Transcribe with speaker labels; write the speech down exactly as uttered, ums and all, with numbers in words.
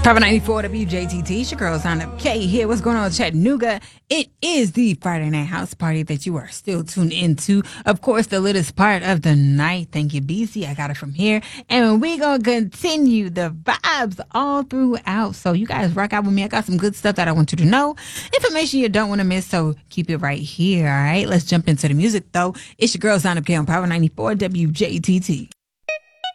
Speaker 1: Power ninety-four W J T T, it's your girl, Sign Up K here. What's going on with Chattanooga? It is the Friday Night House Party that you are still tuned into. Of course, the latest part of the night. Thank you, B C. I got it from here. And we going to continue the vibes all throughout. So you guys rock out with me. I got some good stuff that I want you to know. Information you don't want to miss, so keep it right here, all right? Let's jump into the music, though. It's your girl, Sign Up K on Power ninety-four W J T T.